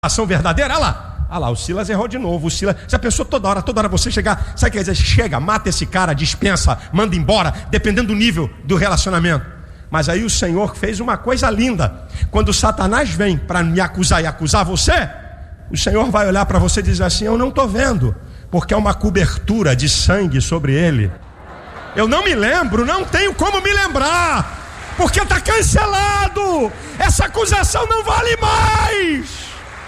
ação verdadeira. Olha lá, o Silas errou de novo. O Silas, já pensou toda hora você chegar, sabe o que quer dizer? Chega, mata esse cara, dispensa, manda embora, dependendo do nível do relacionamento. Mas aí o Senhor fez uma coisa linda. Quando Satanás vem para me acusar e acusar você, o Senhor vai olhar para você e dizer assim: eu não estou vendo, porque é uma cobertura de sangue sobre ele. Eu não me lembro, não tenho como me lembrar, porque está cancelado. Essa acusação não vale mais.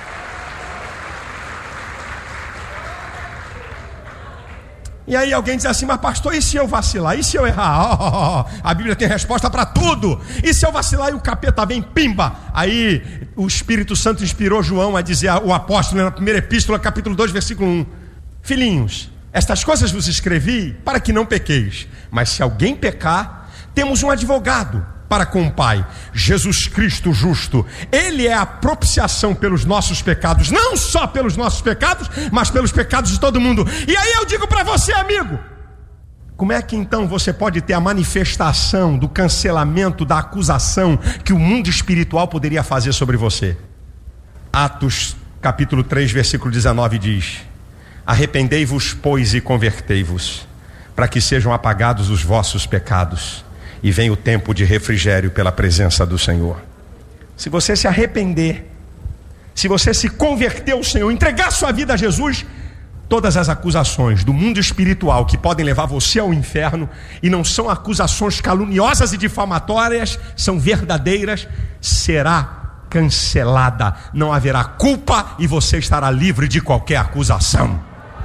E aí alguém diz assim: mas pastor, e se eu vacilar? E se eu errar? A Bíblia tem resposta para tudo. E se eu vacilar e o capeta vem, pimba? Aí o Espírito Santo inspirou João a dizer, o apóstolo, na primeira epístola, capítulo 2, versículo 1: filhinhos, estas coisas vos escrevi para que não pequeis. Mas se alguém pecar, temos um advogado para com o Pai, Jesus Cristo justo. Ele é a propiciação pelos nossos pecados, não só pelos nossos pecados, mas pelos pecados de todo mundo. E aí eu digo para você, amigo, como é que então você pode ter a manifestação do cancelamento da acusação que o mundo espiritual poderia fazer sobre você? Atos capítulo 3, versículo 19 diz: arrependei-vos, pois, e convertei-vos, para que sejam apagados os vossos pecados, e vem o tempo de refrigério pela presença do Senhor. Se você se arrepender, se você se converter ao Senhor, entregar sua vida a Jesus, todas as acusações do mundo espiritual que podem levar você ao inferno, e não são acusações caluniosas e difamatórias, são verdadeiras, será cancelada. Não haverá culpa e você estará livre de qualquer acusação.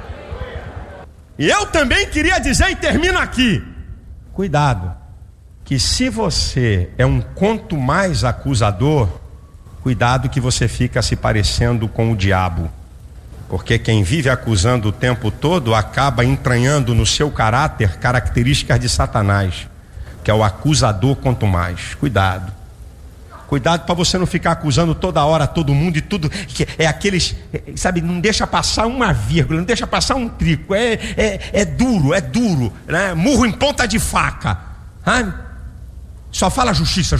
E eu também queria dizer, e termino aqui: cuidado, que se você é um quanto mais acusador, cuidado que você fica se parecendo com o diabo. Porque quem vive acusando o tempo todo acaba entranhando no seu caráter características de Satanás, que é o acusador quanto mais. Cuidado. Cuidado para você não ficar acusando toda hora todo mundo e tudo. É aqueles, sabe, não deixa passar uma vírgula, não deixa passar um trico. É duro, né? Murro em ponta de faca. Só fala justiça.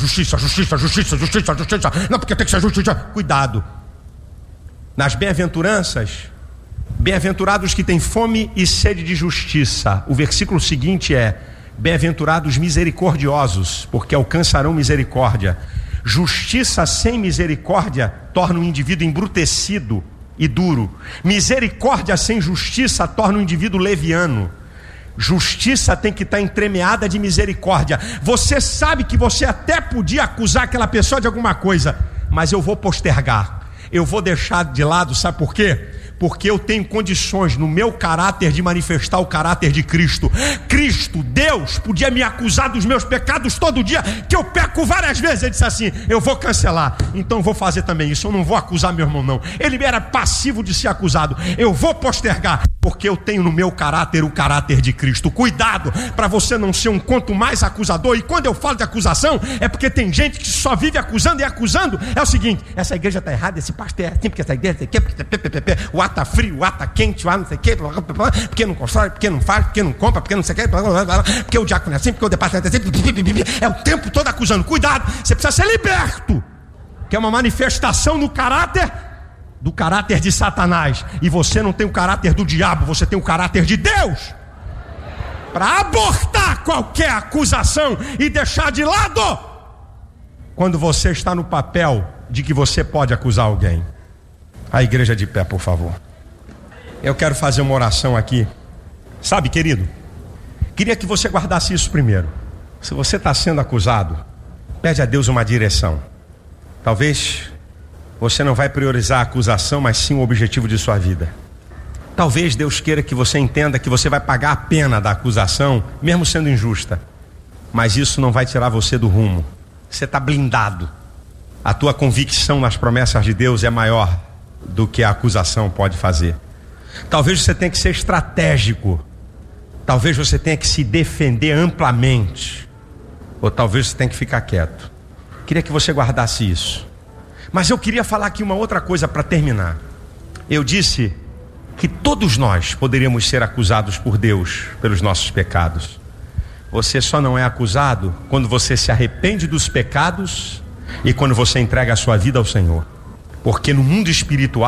Não, porque tem que ser justiça. Cuidado. Nas bem-aventuranças, bem-aventurados que têm fome e sede de justiça. O versículo seguinte é: bem-aventurados misericordiosos, porque alcançarão misericórdia. Justiça sem misericórdia torna um indivíduo embrutecido e duro. Misericórdia sem justiça torna um indivíduo leviano. Justiça tem que estar entremeada de misericórdia. Você sabe que você até podia acusar aquela pessoa de alguma coisa, mas eu vou postergar, eu vou deixar de lado. Sabe por quê? Porque eu tenho condições no meu caráter de manifestar o caráter de Cristo. Cristo, Deus, podia me acusar dos meus pecados todo dia, que eu peco várias vezes. Ele disse assim: eu vou cancelar, então vou fazer também isso. Eu não vou acusar meu irmão, não. Ele era passivo de ser acusado. Eu vou postergar, porque eu tenho no meu caráter o caráter de Cristo. Cuidado para você não ser um quanto mais acusador. E quando eu falo de acusação, é porque tem gente que só vive acusando e acusando. É o seguinte: essa igreja está errada, esse pastor é assim, porque essa igreja o ar está frio, o ar está quente, o ar não sei o que, porque não constrói, porque não faz, porque não compra, porque não sei o que, porque o diácono é assim, porque o departamento é assim. É o tempo todo acusando. Cuidado, você precisa ser liberto, que é uma manifestação no caráter do caráter de Satanás. E você não tem o caráter do diabo, você tem o caráter de Deus, para abortar qualquer acusação e deixar de lado quando você está no papel de que você pode acusar alguém. A igreja de pé, por favor. Eu quero fazer uma oração aqui. Sabe, querido, queria que você guardasse isso primeiro. Se você está sendo acusado, pede a Deus uma direção. Talvez você não vai priorizar a acusação, mas sim o objetivo de sua vida. Talvez Deus queira que você entenda que você vai pagar a pena da acusação, mesmo sendo injusta. Mas isso não vai tirar você do rumo. Você está blindado. A tua convicção nas promessas de Deus é maior do que a acusação pode fazer. Talvez você tenha que ser estratégico. Talvez você tenha que se defender amplamente. Ou talvez você tenha que ficar quieto. Queria que você guardasse isso. Mas eu queria falar aqui uma outra coisa para terminar. Eu disse que todos nós poderíamos ser acusados por Deus pelos nossos pecados. Você só não é acusado quando você se arrepende dos pecados e quando você entrega a sua vida ao Senhor. Porque no mundo espiritual